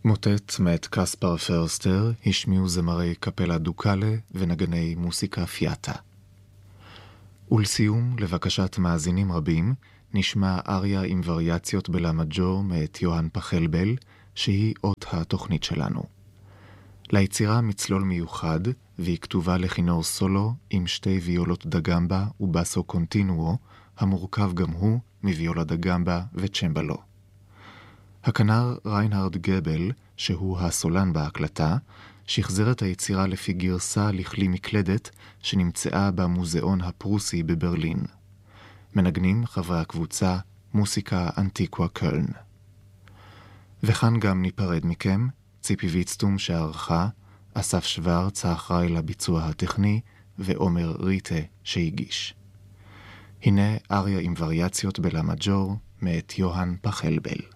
מוטט מאת קספר פרסטר השמיעו זמרי קפלה דוקאלה ונגני מוסיקה פיאטה. ולסיום, לבקשת מאזינים רבים, נשמע אריה עם וריאציות בלה מג'ור מאת יוהאן פחלבל, שהיא אות התוכנית שלנו. ליצירה מצלול מיוחד, והיא כתובה לכינור סולו עם שתי ויולות דגמבה ובאסו קונטינואו, המורכב גם הוא מוויולה דגמבה וצ'מבלו. הכנר ריינהרד גבל, שהוא הסולן בהקלטה, שחזר את היצירה לפי גרסה לכלי מקלדת שנמצאה במוזיאון הפרוסי בברלין. מנגנים חברי הקבוצה מוסיקה אנטיקווה קולן. וכאן גם ניפרד מכם, ציפי ויצטום שערכה, אסף שוורץ האחראי לביצוע הטכני ועומר ריטה שהגיש. הנה אריה עם וריאציות בלה מג'ור מאת יוהאן פחלבל.